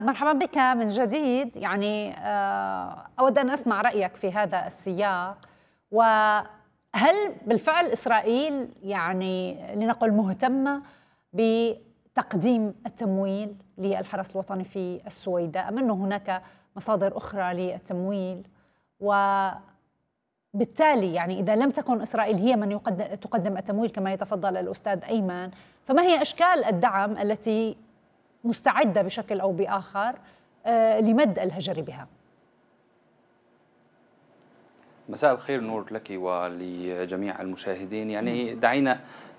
مرحبا بك من جديد. يعني أود أن أسمع رأيك في هذا السياق، وهل بالفعل إسرائيل يعني لنقل مهتمة بتقديم التمويل للحرس الوطني في السويداء، أم أنه هناك مصادر أخرى للتمويل؟ وبالتالي يعني إذا لم تكن إسرائيل هي من تقدم التمويل كما يتفضل الأستاذ أيمن، فما هي أشكال الدعم التي مستعدة بشكل أو بآخر لمد الهجر بها؟ مساء الخير نور لك ولجميع المشاهدين. يعني دعينا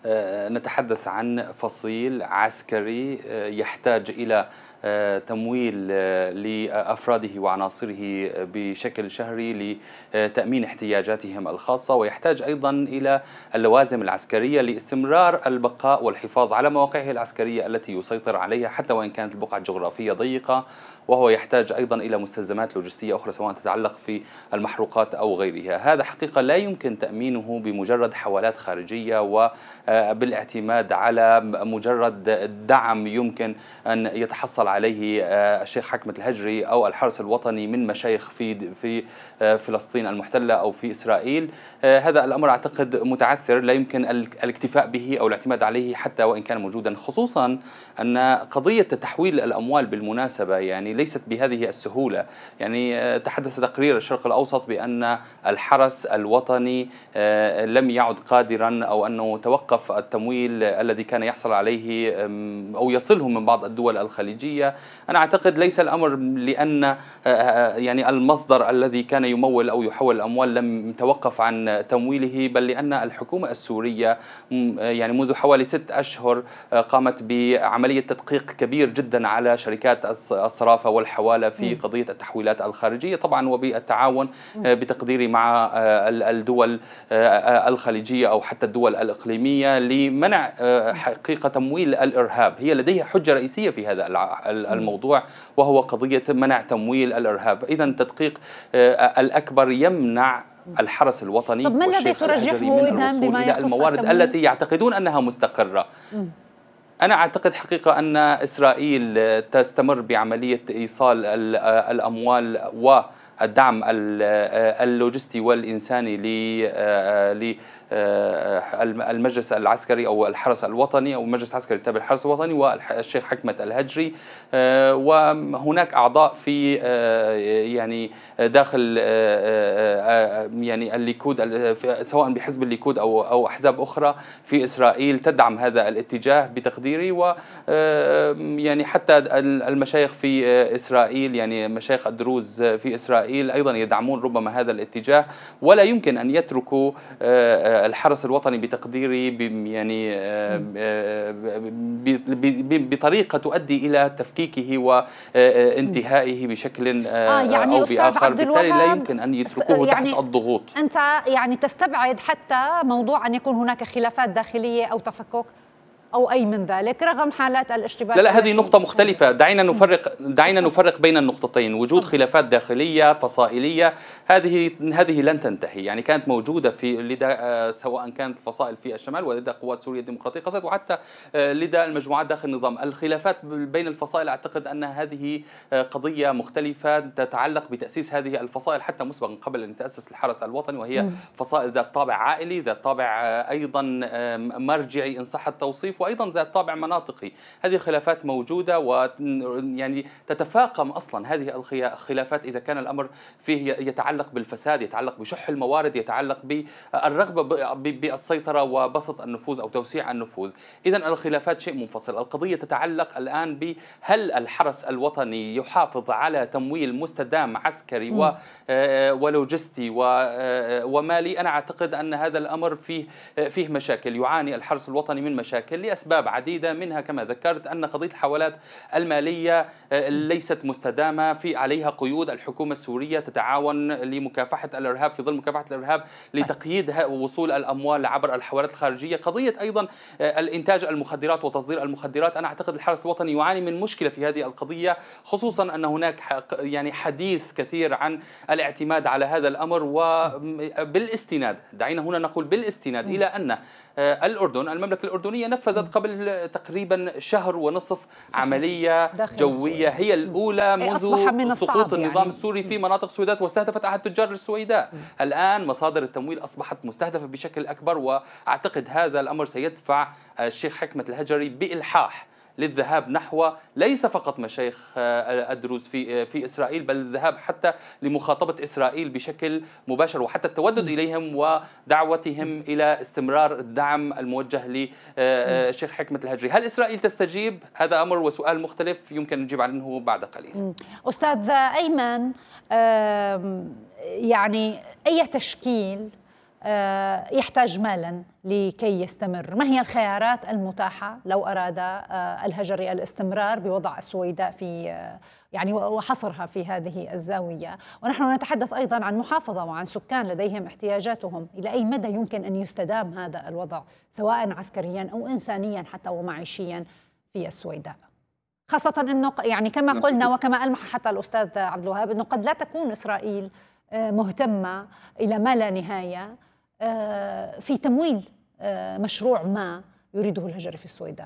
نتحدث عن فصيل عسكري يحتاج إلى تمويل لأفراده وعناصره بشكل شهري لتأمين احتياجاتهم الخاصة، ويحتاج أيضا إلى اللوازم العسكرية لاستمرار البقاء والحفاظ على مواقعه العسكرية التي يسيطر عليها حتى وإن كانت البقعة الجغرافية ضيقة. وهو يحتاج أيضا إلى مستلزمات لوجستية أخرى سواء تتعلق في المحروقات أو غيرها. هذا حقيقة لا يمكن تأمينه بمجرد حوالات خارجية وبالاعتماد على مجرد دعم يمكن أن يتحصل عليه الشيخ حكمة الهجري أو الحرس الوطني من مشايخ في فلسطين المحتلة أو في إسرائيل. هذا الأمر أعتقد متعثر، لا يمكن الاكتفاء به أو الاعتماد عليه حتى وإن كان موجودا، خصوصا أن قضية تحويل الأموال بالمناسبة يعني ليست بهذه السهولة. يعني تحدث تقرير الشرق الأوسط بأن الحرس الوطني لم يعد قادرا أو أنه توقف التمويل الذي كان يحصل عليه أو يصله من بعض الدول الخليجية. أنا أعتقد ليس الأمر لأن يعني المصدر الذي كان يمول أو يحول الأموال لم توقف عن تمويله، بل لأن الحكومة السورية يعني منذ حوالي 6 أشهر قامت بعملية تدقيق كبير جدا على شركات الصرافة والحوالة في قضية التحويلات الخارجية، طبعا وبالتعاون بتقديري مع الدول الخليجية أو حتى الدول الإقليمية لمنع حقيقة تمويل الإرهاب. هي لديها حجة رئيسية في هذا الموضوع وهو قضية منع تمويل الإرهاب. إذن التدقيق الأكبر يمنع الحرس الوطني والشيخ الهجري من الوصول إلى الموارد التي يعتقدون أنها مستقرة. أنا أعتقد حقيقة أن إسرائيل تستمر بعملية إيصال الأموال والدعم اللوجستي والإنساني للمجلس العسكري أو الحرس الوطني أو المجلس العسكري التابع للحرس الوطني والشيخ حكمة الهجري، وهناك أعضاء في يعني داخل يعني الليكود سواء بحزب الليكود أو أحزاب أخرى في إسرائيل تدعم هذا الاتجاه بتقديري. و يعني حتى المشايخ في إسرائيل يعني مشايخ الدروز في إسرائيل أيضا يدعمون ربما هذا الاتجاه، ولا يمكن أن يتركوا الحرس الوطني بتقديري يعني بطريقة تؤدي إلى تفكيكه وانتهائه بشكل يعني أو بآخر. بالتالي لا يمكن أن يتركوه يعني تحت الضغوط. أنت يعني تستبعد حتى موضوع أن يكون هناك خلافات داخلية أو تفكك أو أي من ذلك رغم حالات الاشتباك؟ لا هذه نقطة مختلفة. دعينا نفرق بين النقطتين. وجود خلافات داخلية فصائلية هذه لن تنتهي. يعني كانت موجودة في لدى سواء كانت فصائل في الشمال ولدى قوات سوريا الديمقراطية قصد وحتى لدى المجموعات داخل النظام. الخلافات بين الفصائل أعتقد أن هذه قضية مختلفة تتعلق بتأسيس هذه الفصائل حتى مسبقا قبل أن تأسس الحرس الوطني، وهي فصائل ذات طابع عائلي، ذات طابع أيضا مرجعي إن صح التوصيف، وأيضا ذات طابع مناطقي. هذه الخلافات موجودة ويعني تتفاقم أصلا هذه الخلافات إذا كان الأمر فيه يتعلق بالفساد، يتعلق بشح الموارد، يتعلق بالرغبة بالسيطرة وبسط النفوذ أو توسيع النفوذ. إذن الخلافات شيء منفصل. القضية تتعلق الآن بهل الحرس الوطني يحافظ على تمويل مستدام عسكري ولوجستي ومالي. أنا أعتقد أن هذا الأمر فيه مشاكل، يعاني الحرس الوطني من مشاكل لأسباب عديدة، منها كما ذكرت أن قضية الحوالات المالية ليست مستدامة، في عليها قيود. الحكومة السورية تتعاون لمكافحة الإرهاب في ظل مكافحة الإرهاب لتقييد وصول الأموال عبر الحوالات الخارجية. قضية أيضا الإنتاج المخدرات وتصدير المخدرات، أنا أعتقد الحرس الوطني يعاني من مشكلة في هذه القضية، خصوصا أن هناك يعني حديث كثير عن الاعتماد على هذا الأمر وبالاستناد، دعينا هنا نقول بالاستناد إلى أن الأردن المملكة الأردنية نفذت عقدت قبل تقريبا شهر ونصف عملية جوية هي الأولى منذ سقوط النظام السوري في مناطق السويداء، واستهدفت أحد تجار السويداء. الآن مصادر التمويل أصبحت مستهدفة بشكل أكبر، وأعتقد هذا الأمر سيدفع الشيخ حكمة الهجري بإلحاح للذهاب نحو ليس فقط مشايخ الدروز في إسرائيل، بل الذهاب حتى لمخاطبة إسرائيل بشكل مباشر، وحتى التودد إليهم ودعوتهم إلى استمرار الدعم الموجه للشيخ حكمة الهجري. هل إسرائيل تستجيب؟ هذا أمر وسؤال مختلف يمكن نجيب عنه بعد قليل. أستاذ أيمن، يعني أي تشكيل يحتاج مالا لكي يستمر؟ ما هي الخيارات المتاحة لو أراد الهجري الاستمرار بوضع السويداء في يعني وحصرها في هذه الزاوية؟ ونحن نتحدث أيضا عن محافظة وعن سكان لديهم احتياجاتهم. إلى أي مدى يمكن أن يستدام هذا الوضع سواء عسكريا أو إنسانيا حتى ومعيشيا في السويداء؟ خاصة أنه يعني كما قلنا وكما ألمح حتى الأستاذ عبد الوهاب أنه قد لا تكون إسرائيل مهتمة إلى ما لا نهاية في تمويل مشروع ما يريده الهجري في السويداء.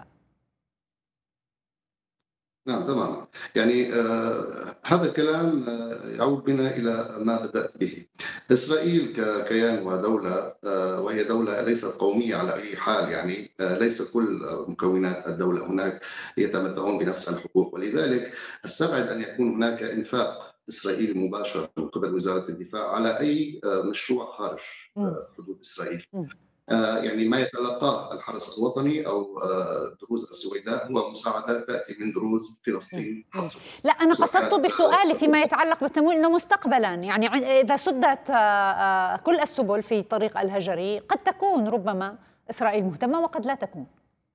نعم تمام. يعني هذا الكلام يعود بنا إلى ما بدأت به. إسرائيل ككيان ودولة، وهي دولة ليست قومية على أي حال، يعني ليس كل مكونات الدولة هناك يتمتعون بنفس الحقوق، ولذلك استبعد أن يكون هناك إنفاق إسرائيلي مباشر من قبل وزارة الدفاع على أي مشروع خارج حدود إسرائيل. يعني ما يتلقاه الحرس الوطني أو دروز السويداء هو مساعدات تأتي من دروز فلسطين حصرا. لا، أنا قصدت بسؤالي فيما يتعلق بالتمويل أنه مستقبلا، يعني إذا سدت كل السبل في طريق الهجري قد تكون ربما إسرائيل مهتمة وقد لا تكون.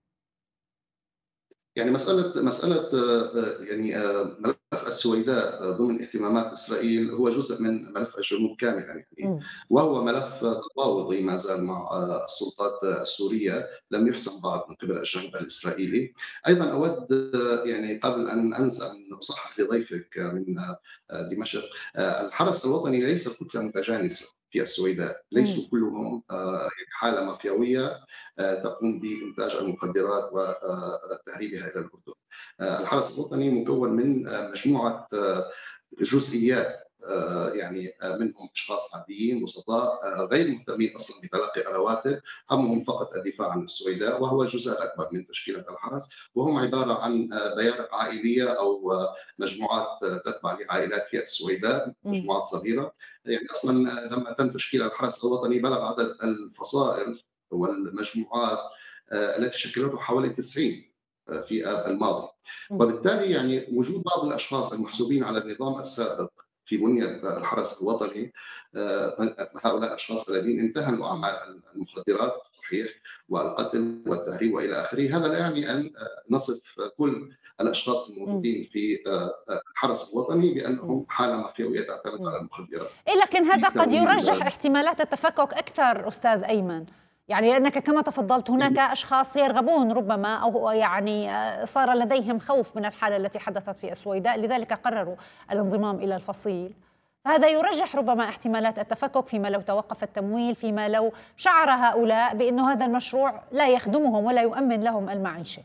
يعني مسألة يعني ملف السويداء ضمن اهتمامات إسرائيل هو جزء من ملف الجنوب كاملا، يعني وهو ملف تفاوضي ما زال مع السلطات السورية، لم يحسم بعد من قبل الجانب الإسرائيلي. أيضا أود يعني قبل أن أنسى أن أصحح لضيفك من دمشق، الحرس الوطني ليس كتلة متجانسة في السويداء، ليسوا كلهم حالة مافيوية تقوم بإنتاج المخدرات وتهريبها إلى الأردن. الحرس الوطني مكون من مجموعة جزئيات، يعني منهم أشخاص عاديين بسطاء غير مهتمين أصلا بتلقي الرواتب، همهم فقط الدفاع عن السويداء، وهو الجزء الأكبر من تشكيلة الحرس، وهم عبارة عن بيارق عائلية أو مجموعات تتبع لعائلات في السويداء، مجموعات صغيرة. يعني أصلا لما تم تشكيل الحرس الوطني بلغ عدد الفصائل والمجموعات التي شكلته حوالي 90 في الماضي، وبالتالي يعني وجود بعض الاشخاص المحسوبين على النظام السابق في بنيه الحرس الوطني، هؤلاء الاشخاص الذين انتهلوا اعمال المخدرات صحيح والقتل والتهريب والى اخره، هذا لا يعني ان نصف كل الاشخاص الموجودين في الحرس الوطني بانهم حاله مافيويه تعتمد على المخدرات. لكن هذا قد يرجح احتمالات التفكك اكثر استاذ ايمن، يعني لأنك كما تفضلت هناك أشخاص يرغبون ربما أو يعني صار لديهم خوف من الحالة التي حدثت في السويداء، لذلك قرروا الانضمام إلى الفصيل. فهذا يرجح ربما احتمالات التفكك فيما لو توقف التمويل، فيما لو شعر هؤلاء بأنه هذا المشروع لا يخدمهم ولا يؤمن لهم المعيشة.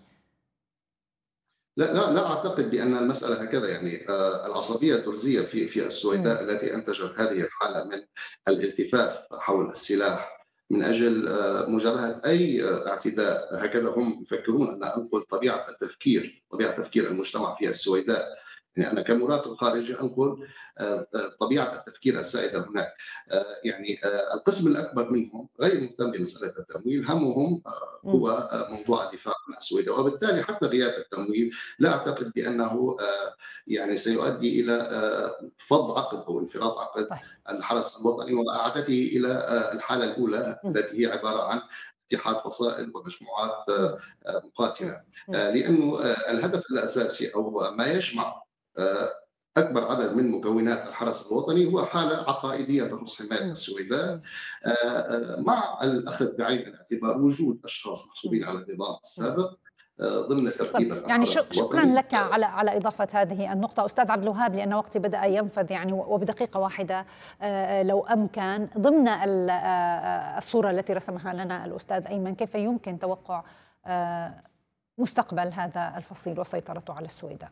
لا اعتقد بان المساله هكذا، يعني العصبيه الدرزيه في السويداء التي انتجت هذه الحاله من الالتفاف حول السلاح من اجل مجابهه اي اعتداء، هكذا هم يفكرون. ان انقل طبيعه تفكير المجتمع في السويداء، يعني انا كمراقب خارجي انقل طبيعه التفكير السائده هناك. يعني القسم الاكبر منهم غير مهتم بمساله التمويل، همهم هو موضوع الدفاع عن السويداء، وبالتالي حتى غياب التمويل لا اعتقد بانه يعني سيؤدي الى فض عقد او انفراط عقد الحرس الوطني واعادته الى الحاله الاولى التي هي عباره عن اتحاد فصائل ومجموعات مقاتله، لانه الهدف الاساسي او ما يجمع اكبر عدد من مكونات الحرس الوطني هو حاله عقائديه تخص حمايه السويداء، مع الاخذ بعين الاعتبار وجود اشخاص محسوبين على النظام السابق ضمن ترتيب يعني شكرا لك على إضافة هذه النقطة أستاذ عبد الوهاب، لأن وقتي بدأ ينفذ يعني وبدقيقة واحدة لو أمكن ضمن الصورة التي رسمها لنا الأستاذ أيمن، كيف يمكن توقع مستقبل هذا الفصيل وسيطرته على السويداء؟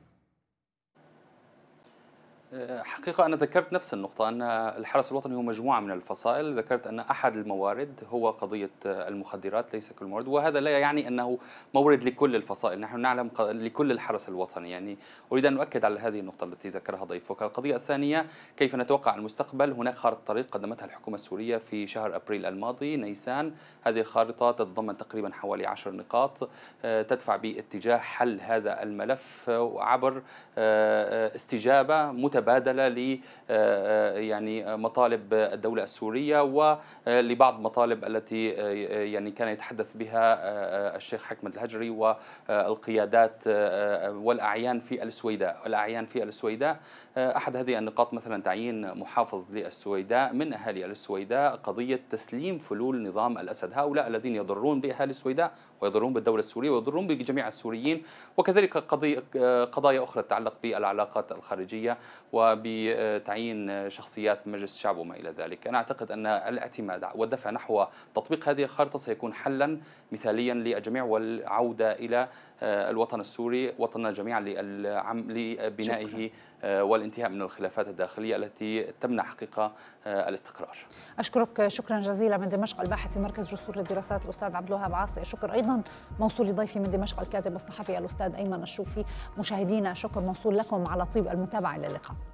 حقيقة أنا ذكرت نفس النقطة، أن الحرس الوطني هو مجموعة من الفصائل. ذكرت أن أحد الموارد هو قضية المخدرات، ليس كل مورد، وهذا لا يعني أنه مورد لكل الفصائل. نحن نعلم لكل الحرس الوطني، يعني أريد أن أؤكد على هذه النقطة التي ذكرها ضيفك. القضية الثانية، كيف نتوقع المستقبل؟ هناك خارطة طريق قدمتها الحكومة السورية في شهر أبريل الماضي، نيسان. هذه الخارطة تتضمن تقريبا حوالي 10 نقاط تدفع باتجاه حل هذا الملف عبر استجابة متبادلة ل يعني مطالب الدولة السورية ولبعض مطالب التي يعني كان يتحدث بها الشيخ حكمت الهجري والقيادات والأعيان في السويداء. أحد هذه النقاط مثلا تعيين محافظ للسويداء من أهالي السويداء، قضية تسليم فلول نظام الأسد، هؤلاء الذين يضرون بأهالي السويداء ويضرون بالدولة السورية ويضرون بجميع السوريين، وكذلك قضايا أخرى تتعلق بالعلاقات الخارجية وبتعيين شخصيات مجلس الشعب وما إلى ذلك. أنا أعتقد أن الاعتماد والدفع نحو تطبيق هذه الخارطة سيكون حلا مثاليا للجميع والعودة إلى الوطن السوري، وطننا جميعا لبنائه والانتهاء من الخلافات الداخلية التي تمنع حقيقة الاستقرار. أشكرك شكرا جزيلا من دمشق الباحث في مركز جسور للدراسات الأستاذ عبد الوهاب عاصي. شكر أيضا موصول لضيفي من دمشق الكاتب والصحفي الأستاذ أيمن الشوفي. مشاهدينا شكر موصول لكم على طيب المتابعة. إلى اللقاء.